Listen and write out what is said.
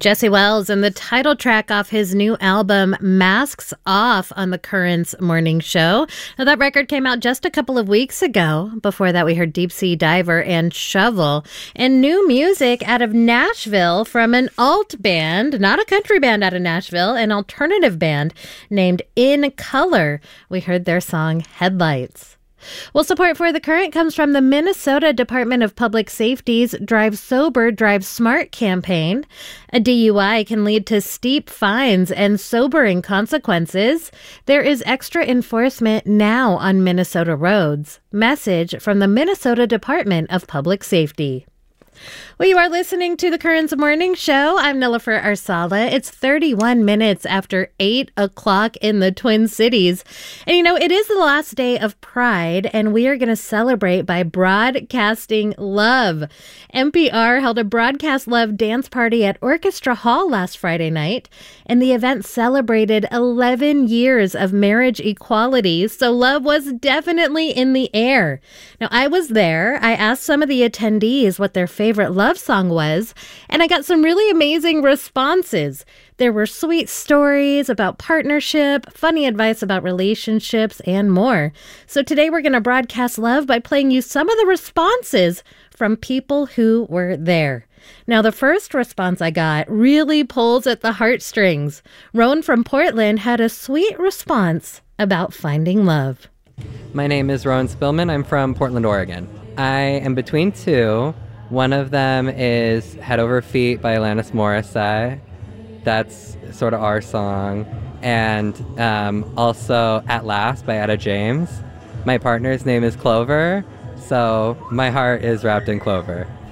Jesse Wells and the title track off his new album, Masks Off, on the Currents Morning Show. Now, that record came out just a couple of weeks ago. Before that, we heard Deep Sea Diver and Shovel. And new music out of Nashville from an alt band, not a country band out of Nashville, an alternative band named In Color. We heard their song, Headlights. Well, support for The Current comes from the Minnesota Department of Public Safety's Drive Sober, Drive Smart campaign. A DUI can lead to steep fines and sobering consequences. There is extra enforcement now on Minnesota roads. Message from the Minnesota Department of Public Safety. Well, you are listening to the Currents Morning Show. I'm Nilofer Arsala. It's 31 minutes after 8 o'clock in the Twin Cities. And, it is the last day of Pride, and we are going to celebrate by broadcasting love. NPR held a Broadcast Love dance party at Orchestra Hall last Friday night, and the event celebrated 11 years of marriage equality, so love was definitely in the air. Now, I was there. I asked some of the attendees what their favorite love song was, and I got some really amazing responses. There were sweet stories about partnership, funny advice about relationships, and more. So today we're going to broadcast love by playing you some of the responses from people who were there. Now, the first response I got really pulls at the heartstrings. Roan from Portland had a sweet response about finding love. My name is Roan Spillman. I'm from Portland, Oregon. I am between two. One of them is Head Over Feet by Alanis Morissette. That's sort of our song. And also At Last by Etta James. My partner's name is Clover, so my heart is wrapped in clover.